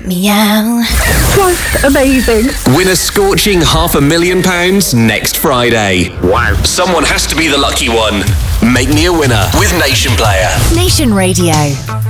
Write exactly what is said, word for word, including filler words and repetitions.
Meow. Just amazing. Win a scorching half a million pounds next Friday. Wow. Someone has to be the lucky one. Make me a winner with Nation Player. Nation Radio.